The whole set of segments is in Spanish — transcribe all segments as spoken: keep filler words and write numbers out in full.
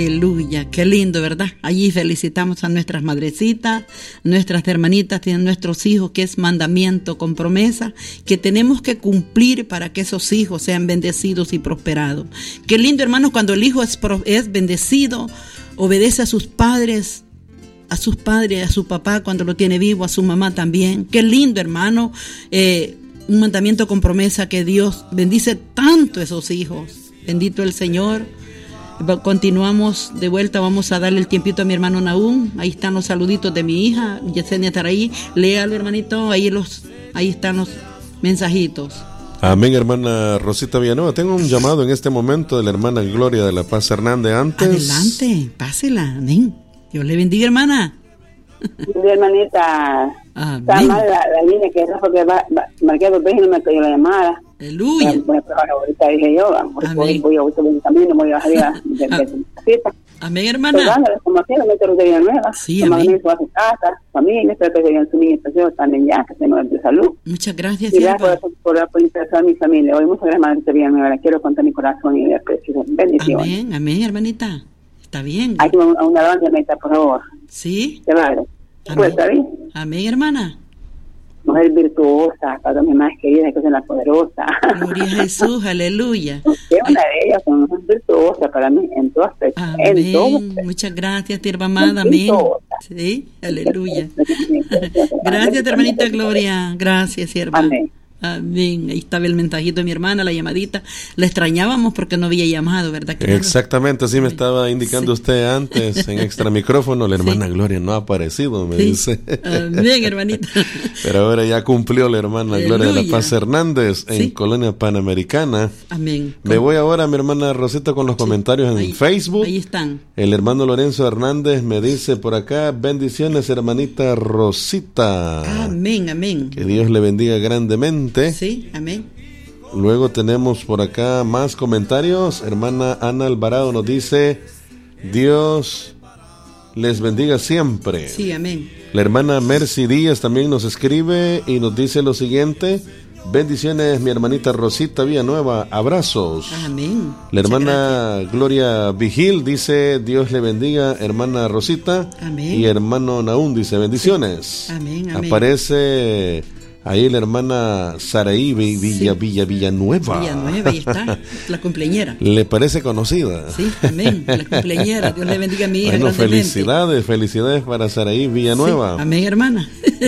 Aleluya, qué lindo, ¿verdad? Allí felicitamos a nuestras madrecitas, nuestras hermanitas, tienen nuestros hijos, que es mandamiento con promesa, que tenemos que cumplir para que esos hijos sean bendecidos y prosperados. Qué lindo, hermanos, cuando el hijo es, es bendecido, obedece a sus padres, a sus padres, a su papá cuando lo tiene vivo, a su mamá también. Qué lindo, hermano, eh, un mandamiento con promesa, que Dios bendice tanto a esos hijos. Bendito el Señor. Continuamos de vuelta, vamos a darle el tiempito a mi hermano Nahum. Ahí están los saluditos de mi hija Yesenia Taraí. Léalo, hermanito, ahí los, ahí están los mensajitos. Amén, hermana Rosita Villanueva. Tengo un llamado en este momento de la hermana Gloria de la Paz Hernández. Antes, adelante, pásela, amén. Dios le bendiga, hermana. Mi hermanita, amén. Está mal la, la línea, que es porque va, va, marqué dos veces y no me cayó la llamada. Aleluya. Bueno, pero ahorita dije yo, amor, voy, voy a buscar un camino, voy a bajar de la cita. Amén, hermana. Pero como así, me quiero de nueva. Sí, amén. A su casa, familia, espero que vean su niña especial también ya, que tengo de salud. Muchas gracias, y gracias por, por, por interesar a mi familia. Hoy muchas gracias, madre Villanueva, la quiero contar mi corazón y le aprecio. Bendiciones. Amén, amén, hermanita. Está bien. Hay una, una alabanza, hermanita, por favor. Sí. Te vale. Amén. ¿Está bien? Amén, hermana. Mujer virtuosa, para mi más querida, que es la poderosa. Gloria a Jesús, aleluya. Usted es una de ellas, una mujer virtuosa para mí, en todo aspecto. Amén. En todo aspecto. Muchas gracias, tierra amada, amén. Sí, aleluya. Gracias, hermanita Gloria. Gracias, sierva. Amén. Amén. Ahí estaba el mensajito de mi hermana, la llamadita. La extrañábamos porque no había llamado, ¿verdad? Que exactamente, así me estaba indicando sí. usted antes en extra micrófono. La hermana sí. Gloria no ha aparecido, me sí. dice. Amén, hermanita. Pero ahora ya cumplió la hermana Aleluya. Gloria de la Paz Hernández en sí. Colonia Panamericana. Amén. Me voy ahora, mi hermana Rosita, con los sí. comentarios en ahí, Facebook. Ahí están. El hermano Lorenzo Hernández me dice por acá: bendiciones, hermanita Rosita. Amén, amén. Que Dios le bendiga grandemente. Sí, amén. Luego tenemos por acá más comentarios. Hermana Ana Alvarado nos dice: Dios les bendiga siempre. Sí, amén. La hermana Mercy Díaz también nos escribe y nos dice lo siguiente: bendiciones, mi hermanita Rosita Villanueva, abrazos. Amén. La hermana Gloria Vigil dice: Dios le bendiga, hermana Rosita. Amén. Y hermano Nahum dice: bendiciones. Sí. Amén, amén. Aparece ahí la hermana Saraí Villa, sí. Villa, Villanueva. Villanueva, ahí está, la cumpleañera. ¿Le parece conocida? Sí, amén, la cumpleañera. Dios le bendiga a mi hija. Bueno, felicidades, felicidades para Saraí Villanueva. Sí, amén, hermana.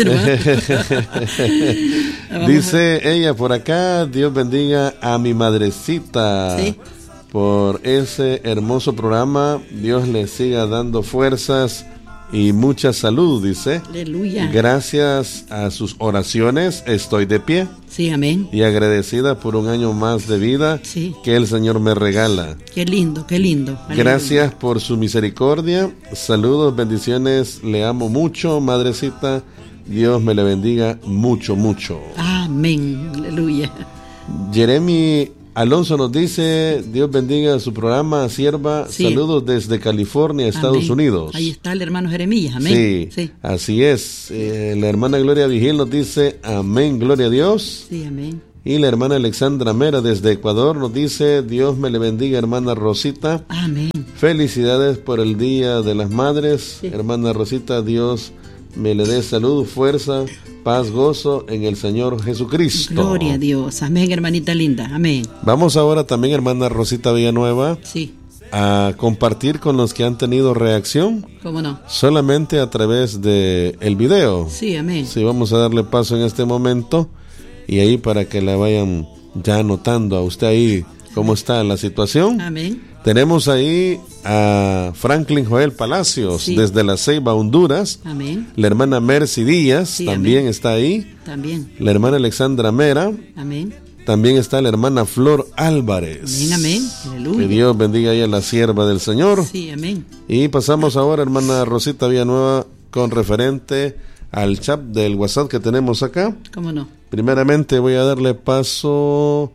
Dice a... ella por acá: Dios bendiga a mi madrecita. Sí. Por ese hermoso programa. Dios le siga dando fuerzas y mucha salud, dice. Aleluya. Gracias a sus oraciones estoy de pie. Sí, amén. Y agradecida por un año más de vida sí. que el Señor me regala. Qué lindo, qué lindo. Aleluya. Gracias por su misericordia. Saludos, bendiciones. Le amo mucho, madrecita. Dios me le bendiga mucho, mucho. Amén. Aleluya. Jeremy Alonso nos dice: Dios bendiga su programa, sierva. Sí. Saludos desde California, Estados amén. Unidos. Ahí está el hermano Jeremías, amén. Sí, sí. Así es. Eh, la hermana Gloria Vigil nos dice: amén, gloria a Dios. Sí, amén. Y la hermana Alexandra Mera desde Ecuador nos dice: Dios me le bendiga, hermana Rosita. Amén. Felicidades por el Día de las Madres. Sí. Hermana Rosita, Dios me le dé salud, fuerza, paz, gozo en el Señor Jesucristo. Gloria a Dios. Amén, hermanita linda. Amén. Vamos ahora también, hermana Rosita Villanueva, sí. a compartir con los que han tenido reacción. ¿Cómo no? Solamente a través de el video. Sí, amén. Sí, vamos a darle paso en este momento y ahí para que la vayan ya anotando a usted ahí cómo está la situación. Amén. Tenemos ahí a Franklin Joel Palacios, sí. desde La Ceiba, Honduras. Amén. La hermana Mercy Díaz, sí, también amén. está ahí. También. La hermana Alexandra Mera. Amén. También está la hermana Flor Álvarez. Amén, amén. Aleluya. Que Dios bendiga a ella, la sierva del Señor. Sí, amén. Y pasamos ahora, hermana Rosita Villanueva, con referente al chat del WhatsApp que tenemos acá. ¿Cómo no? Primeramente voy a darle paso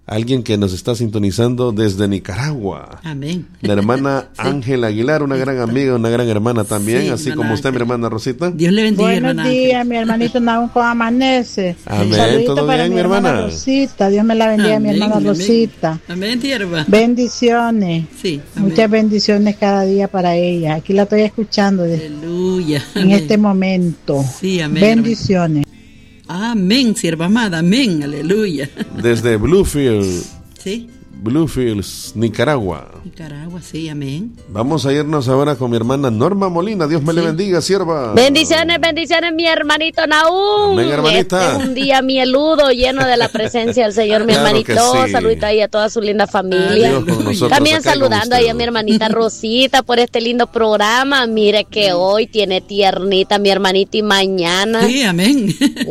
alguien que nos está sintonizando desde Nicaragua. Amén. La hermana sí. Ángela Aguilar, una gran amiga, una gran hermana también, sí, así como usted, mi hermana Rosita. Dios le bendiga, Buenos hermana. días, Ángela. Mi hermanito Naúm, ¿cómo amanece? Amén, saludito todo para bien, mi mi hermana. hermana Rosita. Dios me la bendiga, Amén, mi hermana amén. Rosita. Amén, tierra. Bendiciones. Sí, amén. Muchas bendiciones cada día para ella. Aquí la estoy escuchando de, Aleluya. en Amén. este momento. Sí, amén. Bendiciones. Amén, sierva amada, amén, aleluya. Desde Bluefield, Sí, Bluefields, Nicaragua. Nicaragua, sí, amén. Vamos a irnos ahora con mi hermana Norma Molina. Dios me Sí. le bendiga, sierva. Bendiciones, bendiciones, mi hermanito Naúm. Amén, hermanita. Este es un día mieludo, lleno de la presencia del Señor, mi Claro hermanito. que sí. Saludita ahí a toda su linda familia. Dios con nosotros, También acá con saludando ahí usted. a mi hermanita Rosita por este lindo programa. Mire que hoy tiene tiernita mi hermanita y mañana. Sí, amén.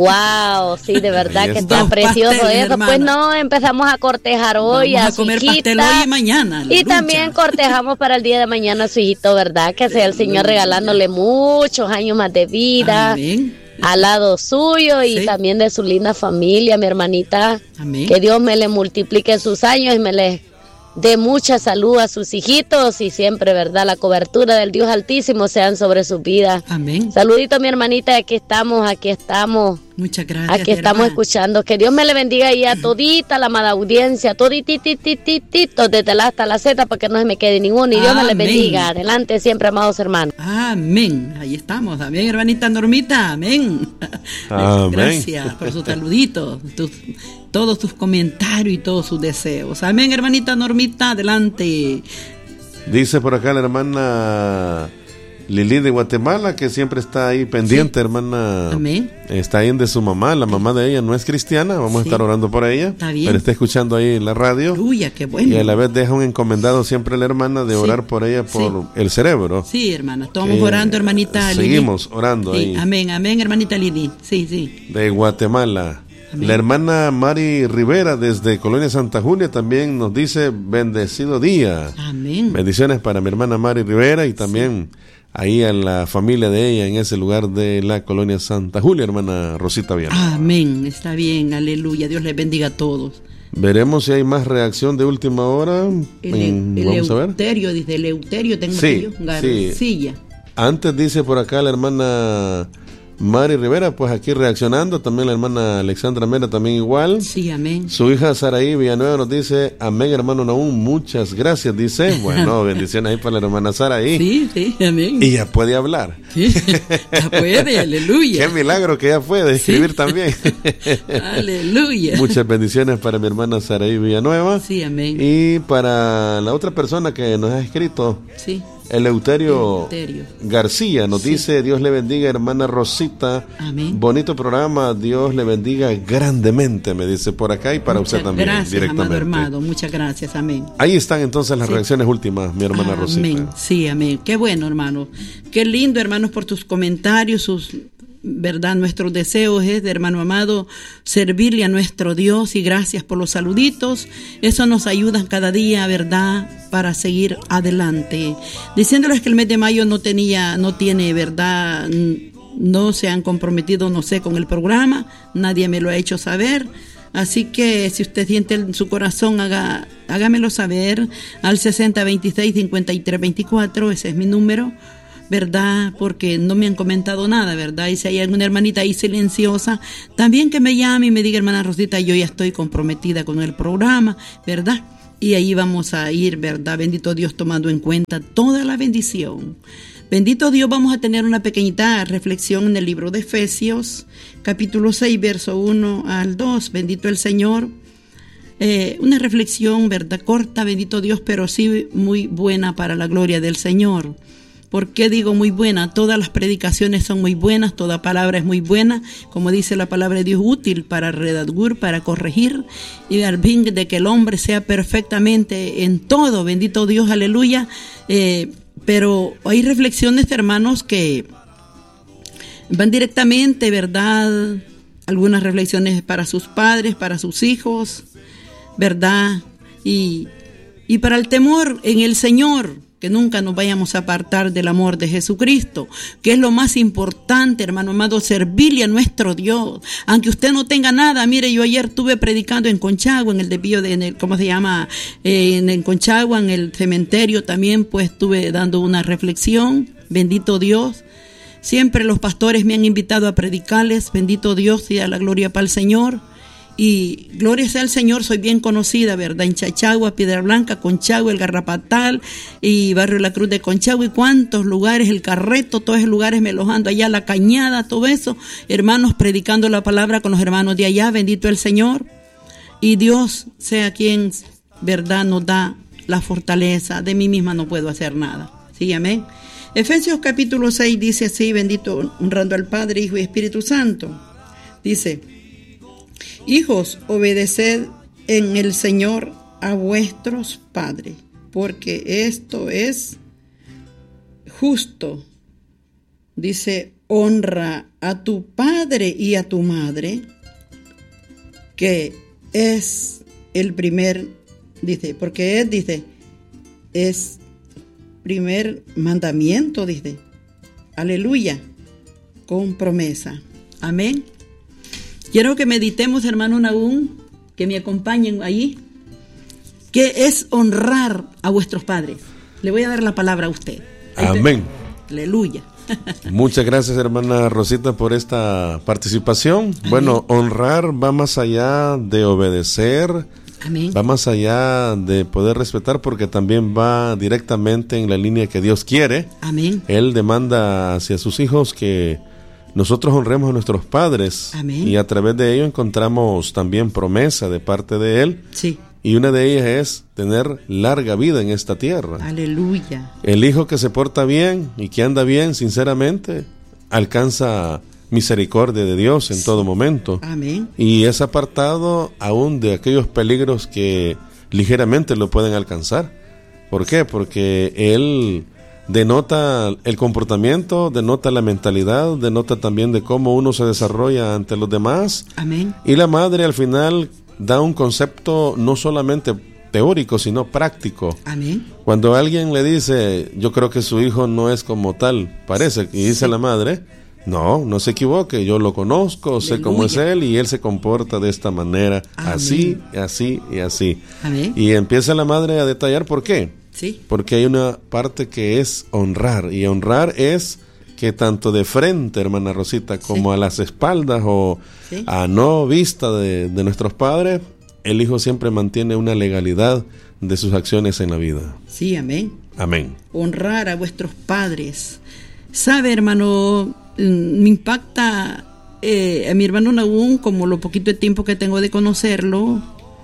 Wow, sí, de verdad Ahí que está. está Dos precioso pasteles, eso. hermana. Pues no, empezamos a cortejar hoy Vamos a, a su comer hijita. pastel hoy y mañana. Y aleluya. también cortejamos para el día de mañana a su hijito, ¿verdad? Que sea el Señor regalándole muchos años más de vida. Amén. Al lado suyo y Sí. también de su linda familia, mi hermanita. Amén. Que Dios me le multiplique sus años y me le dé mucha salud a sus hijitos y siempre, ¿verdad? La cobertura del Dios Altísimo sean sobre sus vidas. Amén. Saludito, mi hermanita, aquí estamos, aquí estamos. Muchas gracias. Aquí estamos hermana. escuchando. Que Dios me le bendiga ahí a todita la amada audiencia, toditititititito, desde la A hasta la Z, para que no se me quede ninguno. Y Dios me le Amén. bendiga. Adelante siempre, amados hermanos. Amén. Ahí estamos. Amén, hermanita Normita. Amén. Amén. Gracias por sus saluditos, tus, todos tus comentarios y todos sus deseos. Amén, hermanita Normita. Adelante. Dice por acá la hermana Lili de Guatemala, que siempre está ahí pendiente, Sí. hermana. Amén. Está ahí de su mamá. La mamá de ella no es cristiana. Vamos a Sí. estar orando por ella. Está bien. Pero está escuchando ahí en la radio. Aleluya, qué bueno. Y a la vez deja un encomendado siempre a la hermana de Sí. orar por ella por Sí. el cerebro. Sí, hermana. Estamos Que orando, hermanita Lili. Seguimos orando Sí, ahí. amén, amén, hermanita Lili. Sí, sí. De Guatemala. Amén. La hermana Mari Rivera desde Colonia Santa Julia también nos dice bendecido día. Amén. Bendiciones para mi hermana Mari Rivera y también ahí a la familia de ella en ese lugar de la Colonia Santa Julia, hermana Rosita Viana. Amén. Está bien, aleluya. Dios les bendiga a todos. Veremos si hay más reacción de última hora. El, En- el vamos a ver. Eleuterio, dice Eleuterio, tengo Sí, aquí yo. sí. Garcilla. Antes dice por acá la hermana Mari Rivera, pues aquí reaccionando, también la hermana Alexandra Mera también igual. Sí, amén. Su hija Saraí Villanueva nos dice, amén hermano Naúm, muchas gracias, dice. Bueno, bendiciones ahí para la hermana Saraí. Sí, sí, amén. Y ya puede hablar. Sí, ya puede, aleluya. Qué milagro que ya puede escribir también. Aleluya. Muchas bendiciones para mi hermana Saraí Villanueva. Sí, amén. Y para la otra persona que nos ha escrito, Sí, Eleuterio, Eleuterio. García, nos Sí. dice, Dios le bendiga, hermana Rosita. Amén. Bonito programa, Dios le bendiga grandemente, me dice por acá y para Muchas usted también, gracias, directamente. amado hermano. Muchas gracias, amén. Ahí están entonces las Sí. reacciones últimas, mi hermana Amén. Rosita. Sí, amén. Qué bueno, hermano. Qué lindo, hermanos, por tus comentarios, sus, verdad, nuestros deseos es, de hermano amado, servirle a nuestro Dios y gracias por los saluditos. Eso nos ayuda cada día, verdad, para seguir adelante. Diciéndoles que el mes de mayo no tenía, no tiene, verdad, no se han comprometido, no sé, con el programa, nadie me lo ha hecho saber. Así que si usted siente en su corazón, haga, hágamelo saber al sesenta veintiséis cincuenta y tres veinticuatro, ese es mi número, ¿verdad? Porque no me han comentado nada, ¿verdad? Y si hay alguna hermanita ahí silenciosa, también que me llame y me diga, hermana Rosita, yo ya estoy comprometida con el programa, ¿verdad? Y ahí vamos a ir, ¿verdad? Bendito Dios, tomando en cuenta toda la bendición. Bendito Dios, vamos a tener una pequeñita reflexión en el libro de Efesios, capítulo seis, verso uno al dos. Bendito el Señor. Eh, una reflexión, ¿verdad? Corta, bendito Dios, pero sí muy buena para la gloria del Señor. ¿Por qué digo muy buena? Todas las predicaciones son muy buenas, toda palabra es muy buena, como dice la palabra de Dios, útil para redagur, para corregir, y al fin de que el hombre sea perfectamente en todo, bendito Dios, aleluya. Eh, pero hay reflexiones, hermanos, que van directamente, ¿verdad? Algunas reflexiones para sus padres, para sus hijos, ¿verdad? Y, y para el temor en el Señor, que nunca nos vayamos a apartar del amor de Jesucristo, que es lo más importante, hermano amado, servirle a nuestro Dios. Aunque usted no tenga nada, mire, yo ayer estuve predicando en Conchagua, en el desvío de, en el, ¿cómo se llama? Eh, en, en Conchagua, en el cementerio también, pues estuve dando una reflexión, bendito Dios. Siempre los pastores me han invitado a predicarles, bendito Dios, y a la gloria para el Señor. Y gloria sea al Señor, soy bien conocida, ¿verdad? En Chachagua, Piedra Blanca, Conchagua, El Garrapatal y Barrio La Cruz de Conchagua y cuántos lugares, El Carreto, todos esos lugares me los ando allá, La Cañada, todo eso, hermanos, predicando la palabra con los hermanos de allá, bendito el Señor. Y Dios sea quien, ¿verdad?, nos da la fortaleza. De mí misma no puedo hacer nada. Sí, amén. Efesios capítulo seis dice así, bendito, honrando al Padre, Hijo y Espíritu Santo. Dice: hijos, obedeced en el Señor a vuestros padres, porque esto es justo. Dice: honra a tu padre y a tu madre, que es el primer, dice, porque es, dice, es primer mandamiento, dice. Aleluya, con promesa. Amén. Quiero que meditemos, hermano Nahum, que me acompañen ahí, que es honrar a vuestros padres. Le voy a dar la palabra a usted. Amén. Aleluya. Muchas gracias, hermana Rosita, por esta participación. Amén. Bueno, honrar va más allá de obedecer. Amén. Va más allá de poder respetar, porque también va directamente en la línea que Dios quiere. Amén. Él demanda hacia sus hijos que nosotros honremos a nuestros padres. Amén. Y a través de ello encontramos también promesa de parte de Él. Sí. Y una de ellas es tener larga vida en esta tierra. Aleluya. El hijo que se porta bien y que anda bien, sinceramente, alcanza misericordia de Dios en sí. todo momento. Amén. Y es apartado aún de aquellos peligros que ligeramente lo pueden alcanzar. ¿Por qué? Porque Él denota el comportamiento, denota la mentalidad, denota también de cómo uno se desarrolla ante los demás. Amén. Y la madre al final da un concepto no solamente teórico, sino práctico. Amén. Cuando alguien le dice, yo creo que su hijo no es como tal, parece, y dice sí. la madre, no, no se equivoque, yo lo conozco, Aleluya. Sé cómo es él y él se comporta de esta manera, Amén. así, así y así. Amén. Y empieza la madre a detallar por qué. Sí. Porque hay una parte que es honrar, y honrar es que tanto de frente, hermana Rosita, como sí. a las espaldas o sí. a no vista de, de nuestros padres, el hijo siempre mantiene una legalidad de sus acciones en la vida. Sí, amén. Amén. Honrar a vuestros padres. Sabe, hermano, me impacta eh, a mi hermano Nahum, como lo poquito de tiempo que tengo de conocerlo.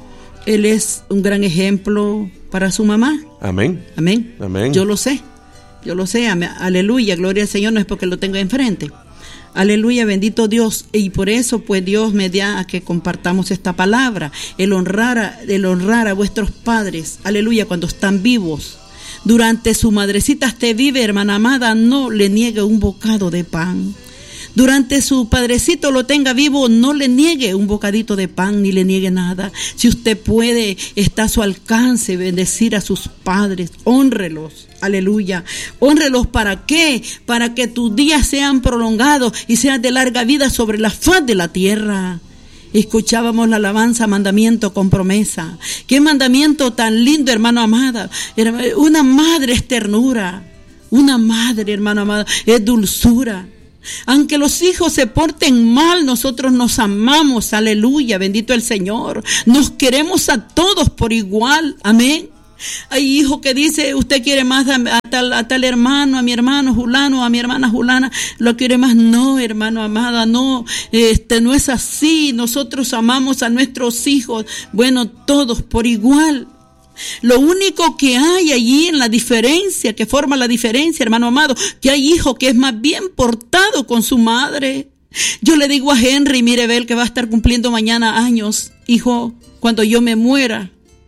Él es un gran ejemplo para su mamá. Amén. Amén. Amén. Yo lo sé. Yo lo sé. Aleluya. Gloria al Señor. No es porque lo tenga enfrente. Aleluya. Bendito Dios. Y por eso, pues, Dios me da a que compartamos esta palabra. El honrar a, el honrar a vuestros padres. Aleluya. Cuando están vivos. Durante su madrecita esté vive, hermana amada, no le niegue un bocado de pan. Durante su padrecito lo tenga vivo, no le niegue un bocadito de pan, ni le niegue nada. Si usted puede, está a su alcance bendecir a sus padres, hónrelos, aleluya. Hónrelos, ¿para qué? Para que tus días sean prolongados y sean de larga vida sobre la faz de la tierra. Escuchábamos la alabanza, mandamiento con promesa. Qué mandamiento tan lindo, hermano amada. Una madre es ternura, una madre, hermano amada, es dulzura. Aunque los hijos se porten mal, nosotros nos amamos, aleluya, bendito el Señor. Nos queremos a todos por igual, amén. Hay hijo que dice, usted quiere más a, a, tal, a tal hermano, a mi hermano Julano, a mi hermana Julana, lo quiere más. No, hermano amada, no, este no es así. Nosotros amamos a nuestros hijos, bueno, todos por igual. Lo único que hay allí en la diferencia, que forma la diferencia, hermano amado, que hay hijo que es más bien portado con su madre. Yo le digo a Henry, mire, Bel, que va a estar cumpliendo mañana años, hijo, cuando yo me muera,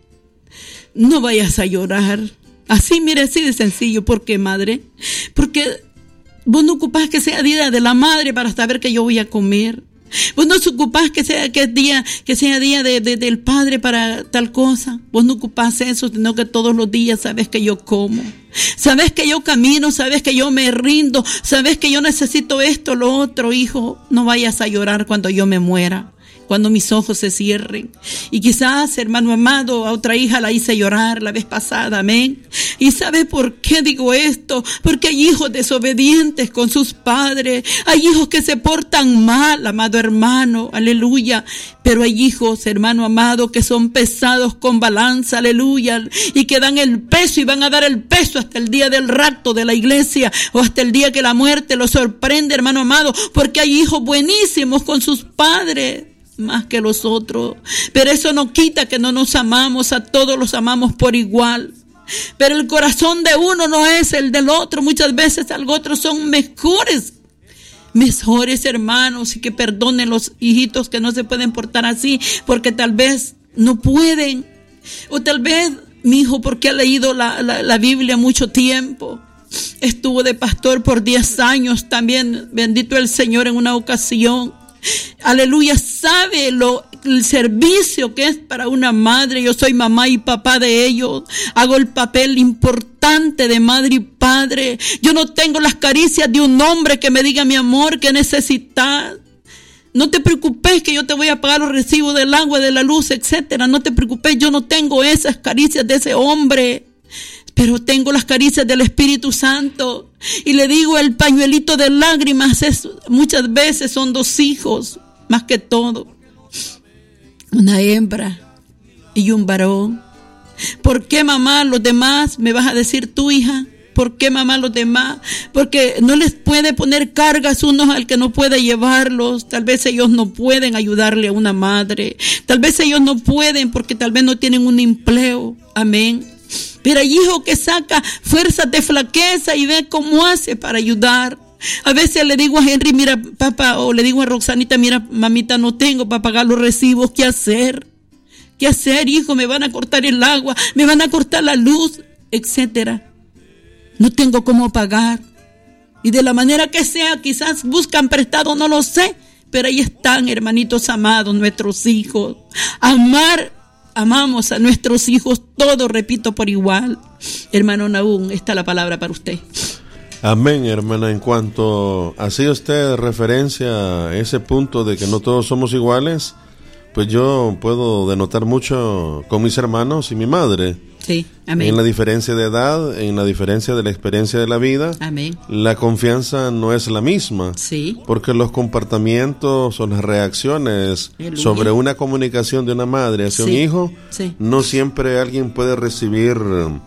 no vayas a llorar. Así, mire, así de sencillo. ¿Por qué, madre? Porque vos no ocupás que sea día de la madre para saber que yo voy a comer. Vos no ocupás que sea, que día, que sea día de, de, del Padre para tal cosa. Vos no ocupás eso, sino que todos los días sabes que yo como. Sabes que yo camino, sabes que yo me rindo, sabes que yo necesito esto, lo otro. Hijo, no vayas a llorar cuando yo me muera, cuando mis ojos se cierren. Y quizás, hermano amado, a otra hija la hice llorar la vez pasada, amén. ¿Y sabe por qué digo esto? Porque hay hijos desobedientes con sus padres, hay hijos que se portan mal, amado hermano, aleluya. Pero hay hijos, hermano amado, que son pesados con balanza, aleluya, y que dan el peso y van a dar el peso hasta el día del rapto de la iglesia, o hasta el día que la muerte los sorprende, hermano amado, porque hay hijos buenísimos con sus padres, más que los otros. Pero eso no quita que no nos amamos, a todos los amamos por igual. Pero el corazón de uno no es el del otro. Muchas veces los otros son mejores, mejores hermanos, y que perdonen los hijitos que no se pueden portar así, porque tal vez no pueden, o tal vez mi hijo porque ha leído la, la, la Biblia mucho tiempo, estuvo de pastor por diez años también, bendito el Señor, en una ocasión. Aleluya, sabe lo, el servicio que es para una madre. Yo soy mamá y papá de ellos. Hago el papel importante de madre y padre. Yo no tengo las caricias de un hombre que me diga, mi amor, ¿qué necesitas? No te preocupes que yo te voy a pagar los recibos del agua, de la luz, etcétera. No te preocupes, yo no tengo esas caricias de ese hombre. Pero tengo las caricias del Espíritu Santo. Y le digo, el pañuelito de lágrimas es, muchas veces son dos hijos, más que todo. Una hembra y un varón. ¿Por qué, mamá, los demás? Me vas a decir tú, hija. ¿Por qué, mamá, los demás? Porque no les puede poner cargas unos al que no puede llevarlos. Tal vez ellos no pueden ayudarle a una madre. Tal vez ellos no pueden porque tal vez no tienen un empleo. Amén. Pero hay hijo que saca fuerzas de flaqueza y ve cómo hace para ayudar. A veces le digo a Henry, mira, papá, o le digo a Roxanita, mira, mamita, no tengo para pagar los recibos. ¿Qué hacer? ¿Qué hacer, hijo? Me van a cortar el agua, me van a cortar la luz, etcétera. No tengo cómo pagar. Y de la manera que sea, quizás buscan prestado, no lo sé. Pero ahí están, hermanitos amados, nuestros hijos. Amar. Amamos a nuestros hijos todos, repito, por igual. Hermano Nahum, está la palabra para usted. Amén, hermana. En cuanto hacía usted referencia a ese punto de que no todos somos iguales, pues yo puedo denotar mucho con mis hermanos y mi madre. Sí, amén. En la diferencia de edad, en la diferencia de la experiencia de la vida, amén, la confianza no es la misma. Sí. Porque los comportamientos o las reacciones Aleluya. Sobre una comunicación de una madre hacia sí. un hijo, sí. no siempre alguien puede recibir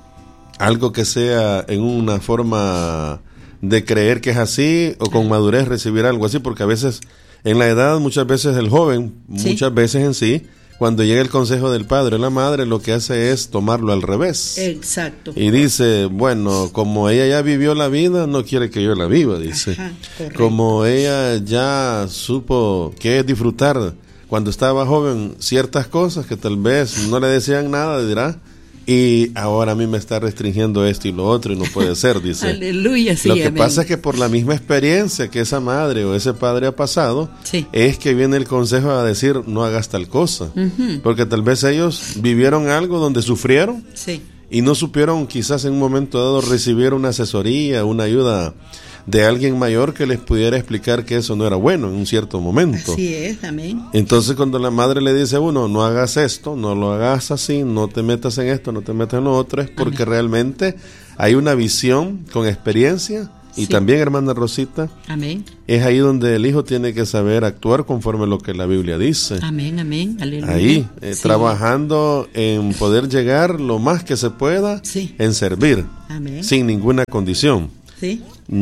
algo que sea en una forma de creer que es así, o con madurez recibir algo así, porque a veces en la edad, muchas veces el joven, sí. muchas veces en sí, cuando llega el consejo del padre o la madre, lo que hace es tomarlo al revés. Exacto. Y dice, bueno, como ella ya vivió la vida, no quiere que yo la viva, dice. Ajá, como ella ya supo que es disfrutar cuando estaba joven ciertas cosas que tal vez no le decían nada, dirá, y ahora a mí me está restringiendo esto y lo otro y no puede ser, dice. Aleluya, sí, Lo que amén. pasa es que por la misma experiencia que esa madre o ese padre ha pasado, sí. es que viene el consejo a decir, no hagas tal cosa. Uh-huh. Porque tal vez ellos vivieron algo donde sufrieron, sí. y no supieron quizás en un momento dado recibir una asesoría, una ayuda de alguien mayor que les pudiera explicar que eso no era bueno en un cierto momento. Así es, amén. Entonces cuando la madre le dice a uno, no hagas esto, no lo hagas así, no te metas en esto, no te metas en lo otro, es porque amén. Realmente hay una visión con experiencia. Y sí. también, hermana Rosita, amén. Es ahí donde el hijo tiene que saber actuar conforme a lo que la Biblia dice. Amén, amén, aleluya. Ahí, eh, sí. trabajando en poder llegar lo más que se pueda, sí. en servir, amén. Sin ninguna condición. Sí.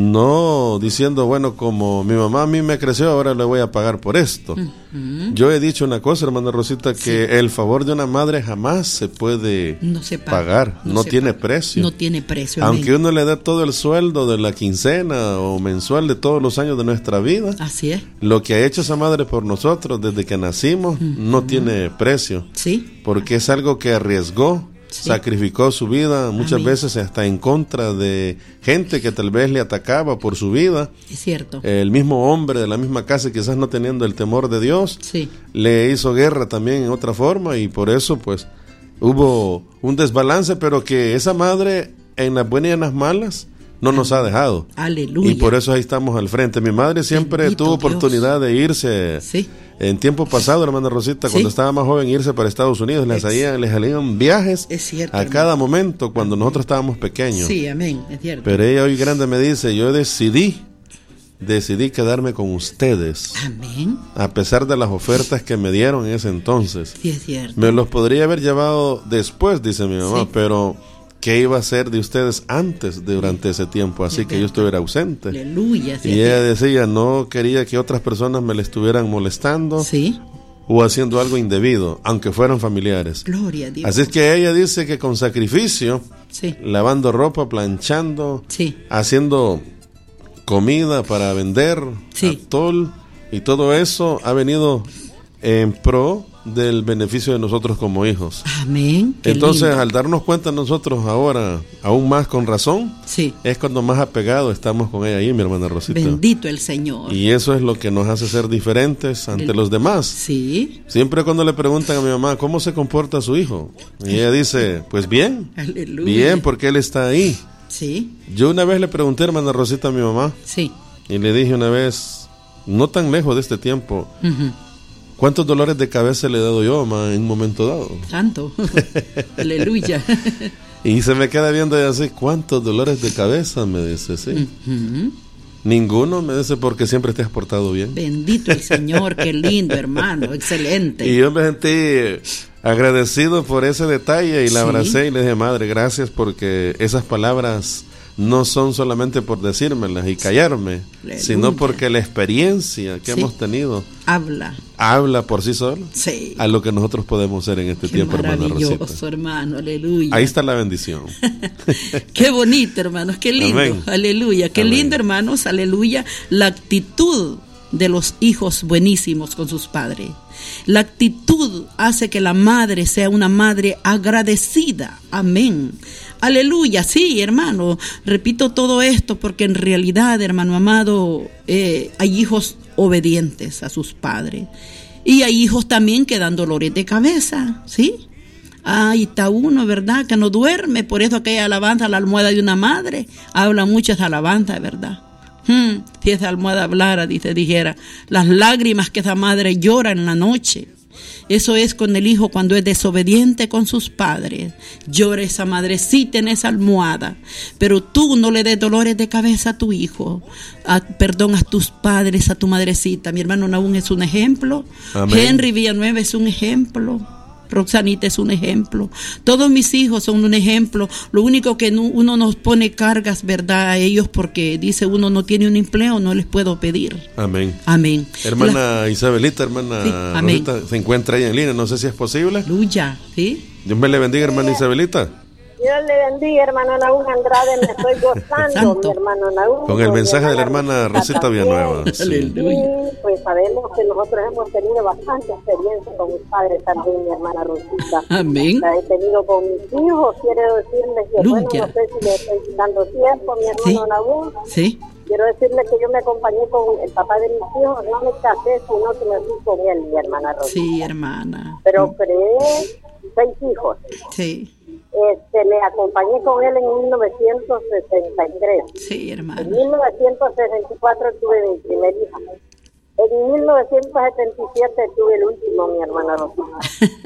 No diciendo, bueno, como mi mamá a mí me creció, ahora le voy a pagar por esto. Uh-huh. Yo he dicho una cosa, hermana Rosita, que sí. el favor de una madre jamás se puede no se paga, pagar, no, no tiene paga. precio. No tiene precio. Aunque amén. uno le dé todo el sueldo de la quincena o mensual de todos los años de nuestra vida, así es. Lo que ha hecho esa madre por nosotros desde que nacimos uh-huh. no tiene precio. Sí. Porque es algo que arriesgó. sí. sacrificó su vida, muchas Amén. veces hasta en contra de gente que tal vez le atacaba por su vida. Es cierto. El mismo hombre de la misma casa, quizás no teniendo el temor de Dios, sí. le hizo guerra también en otra forma, y por eso pues hubo un desbalance, pero que esa madre en las buenas y en las malas no nos ha dejado. Aleluya. Y por eso ahí estamos al frente. Mi madre siempre Bendito tuvo oportunidad Dios. de irse. Sí. En tiempo pasado, hermana Rosita, cuando sí. estaba más joven, irse para Estados Unidos, les salían, les salían viajes es cierto, a hermano. cada momento cuando nosotros estábamos pequeños. Sí, amén, es cierto. Pero ella hoy grande me dice, yo decidí, decidí quedarme con ustedes. Amén. A pesar de las ofertas que me dieron en ese entonces. Sí, es cierto. Me los podría haber llevado después, dice mi mamá, sí. pero ¿qué iba a ser de ustedes antes, de, durante ese tiempo? Así que yo estuviera ausente. Aleluya. Sí, y ella decía, no quería que otras personas me le estuvieran molestando. Sí. O haciendo algo indebido, aunque fueran familiares. Gloria a Dios. Así es que ella dice que con sacrificio, sí. lavando ropa, planchando, sí. haciendo comida para vender, sí. atol, y todo eso ha venido en pro del beneficio de nosotros como hijos. Amén. Qué Entonces, lindo. al darnos cuenta nosotros ahora, aún más con razón, sí. es cuando más apegados estamos con ella ahí, mi hermana Rosita. Bendito el Señor. Y eso es lo que nos hace ser diferentes ante el... los demás. Sí. Siempre cuando le preguntan a mi mamá, ¿cómo se comporta su hijo? Y ella dice, pues bien. Aleluya. Bien, porque él está ahí. Sí. Yo una vez le pregunté, hermana Rosita, a mi mamá. Sí. Y le dije una vez, no tan lejos de este tiempo, uh-huh. ¿cuántos dolores de cabeza le he dado yo, mamá, en un momento dado? Tanto. Aleluya. Y se me queda viendo y así, ¿cuántos dolores de cabeza? Me dice, sí. Uh-huh. Ninguno, me dice, porque siempre te has portado bien. Bendito el Señor, qué lindo, hermano, excelente. Y yo me sentí agradecido por ese detalle y la sí. abracé y le dije, madre, gracias, porque esas palabras no son solamente por decírmelas y callarme, Aleluya. Sino porque la experiencia que sí. hemos tenido habla habla por sí sola sí. a lo que nosotros podemos ser en este Qué tiempo, hermano Rosita. Maravilloso, hermano, aleluya. Ahí está la bendición. Qué bonito, hermanos, qué lindo. Amén. Aleluya, qué Amén. lindo, hermanos, aleluya, la actitud de los hijos buenísimos con sus padres. La actitud hace que la madre sea una madre agradecida. Amén. Aleluya, sí, hermano. Repito todo esto porque en realidad, hermano amado, eh, hay hijos obedientes a sus padres. Y hay hijos también que dan dolores de cabeza, ¿sí? Ahí está uno, ¿verdad? Que no duerme. Por eso aquella alabanza, la almohada de una madre, habla mucho esa alabanza, ¿verdad? Hmm, si esa almohada hablara, dice, dijera, las lágrimas que esa madre llora en la noche. Eso es con el hijo cuando es desobediente con sus padres. Llora esa madrecita en esa almohada. Pero tú no le des dolores de cabeza a tu hijo. A, perdón, a tus padres, a tu madrecita. Mi hermano Nahum es un ejemplo. Amén. Henry Villanueva es un ejemplo. Roxanita es un ejemplo. Todos mis hijos son un ejemplo. Lo único que no, uno nos pone cargas, ¿verdad?, a ellos porque dice uno no tiene un empleo, no les puedo pedir. Amén. Amén. Hermana La... Isabelita, hermana sí, Rosita, se encuentra ahí en línea. No sé si es posible. Aleluya, ¿sí? Dios me le bendiga, hermana Isabelita. Dios le bendiga, hermano Nahum Andrade, me estoy gozando, Santo. mi hermano Nahum. Con el mensaje de la hermana Rosita Villanueva. Sí. Aleluya. Sí, pues sabemos que nosotros hemos tenido bastante experiencia con mis padres también, mi hermana Rosita. Amén. La he tenido con mis hijos, quiero decirles que, bueno, no sé si le estoy dando tiempo, mi hermano sí. Nahum. Sí. Quiero decirle que yo me acompañé con el papá de mis hijos, no me casé, sino que me fui con él, mi hermana Rosita. Sí, hermana. Pero creé seis hijos. Sí. Este, me acompañé con él en mil novecientos sesenta y tres. Sí, hermano. En mil novecientos sesenta y cuatro tuve mi primer hijo. En mil novecientos setenta y siete tuve el último, mi hermana Rosita.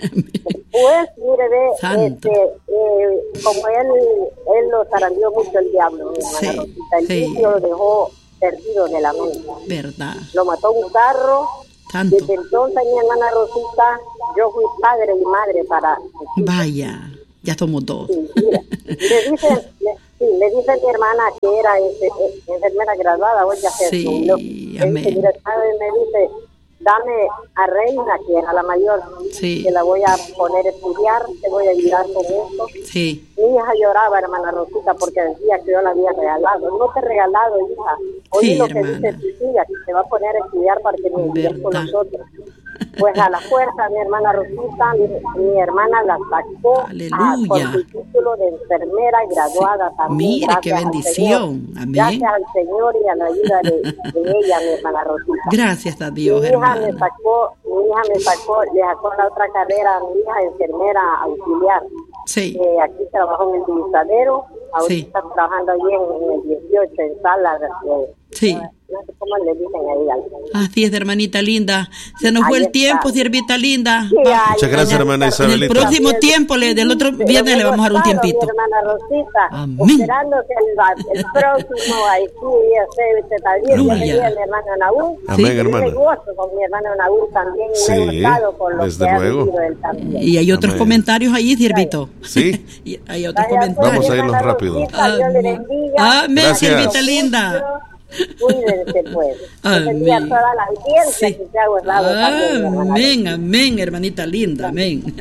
Pues, mire, ve, este, eh, como él, él lo zarandeó mucho el diablo, mi hermana sí, Rosita. El sí. vicio lo dejó perdido de la mente. Verdad. Lo mató un carro. Tanto. Desde entonces, mi hermana Rosita, yo fui padre y madre para... Vaya. Ya somos dos. Sí, mira, le dice, le, sí, le dice mi hermana que era este, enfermera graduada, hoy ya se sí, jubiló. amén. Este, mira, me dice, dame a Reina, que era la mayor, sí. que la voy a poner a estudiar, te voy a ayudar con esto. Sí. Mi hija lloraba, hermana Rosita, porque decía que yo la había regalado. No te he regalado, hija. Oye, sí, lo hermana. que dice tu tía, que te va a poner a estudiar para que me ayudes con nosotros. Pues a la fuerza, mi hermana Rosita, mi, mi hermana la sacó a, con su título de enfermera graduada sí. también. Mira, qué bendición. Amén. Gracias al Señor y a la ayuda de, de ella, mi hermana Rosita. Gracias a Dios, mi hija hermana. me sacó, mi hija me sacó, le sacó la otra carrera a mi hija, enfermera auxiliar. Sí. Eh, aquí trabajó en el utilizadero, ahorita sí. está trabajando allí en, en el dieciocho, en sala. Eh, sí. No sé cómo le dicen ahí. Así es, hermanita linda. Se nos ahí fue el está. tiempo, siervita linda. Sí, ay, muchas gracias, hermana Isabelita. En el próximo tiempo, le, del otro viernes, le vamos a dar un tiempito. Mi hermana Rosita, amén. Esperando que el, el próximo Haití esté también. Yo le a mi hermano Naúl. Amén, sí, hermana. Yo me gozo con mi hermano Naúl también. Sí, me he gozado con lo desde que luego. Ha vivido él también. Y hay otros amén. comentarios allí, siervito. Sí. Y hay otros Vaya, comentarios. Vamos a irnos rápido. Rosita, Dios le bendiga. Amén, siervita linda. Cuídense, pues. Amén. A toda la audiencia sí. que se ha guardado amén, amén, hermanita linda, amén.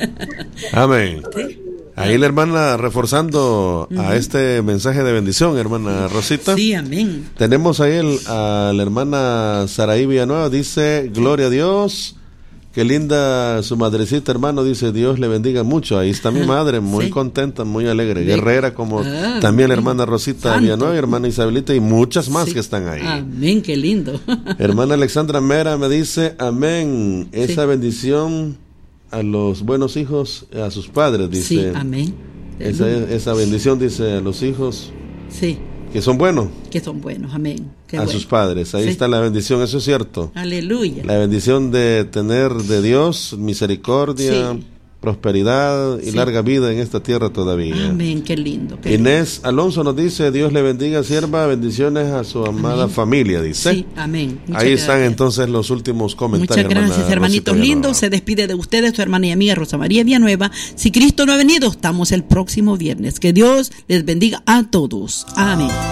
Amén. ¿Sí? Ahí la hermana reforzando uh-huh. a este mensaje de bendición, hermana Rosita. Sí, amén. Tenemos ahí el, a la hermana Saraí Villanueva, dice, gloria a Dios. Qué linda su madrecita, hermano, dice, Dios le bendiga mucho. Ahí está mi madre, muy sí. contenta, muy alegre, guerrera, como ah, también la hermana Rosita Santo. Villanueva, hermana Isabelita y muchas más sí. que están ahí. Amén, qué lindo. Hermana Alexandra Mera me dice, amén, esa sí. bendición a los buenos hijos, a sus padres, dice. Sí, amén. Esa, esa bendición, dice, a los hijos. Sí. Que son buenos. Que son buenos, amén. Qué a bueno. sus padres. Ahí sí. está la bendición, eso es cierto. Aleluya. La bendición de tener de Dios misericordia, sí. prosperidad y sí. larga vida en esta tierra todavía. Amén, qué lindo. Qué Inés lindo. Alonso nos dice, Dios le bendiga, sierva, bendiciones a su amada amén. familia, dice. Sí, amén. Muchas Ahí gracias. están entonces los últimos comentarios. Muchas gracias, hermana hermanitos lindos. Se despide de ustedes su hermana y amiga Rosa María Villanueva. Si Cristo no ha venido, estamos el próximo viernes. Que Dios les bendiga a todos. Amén.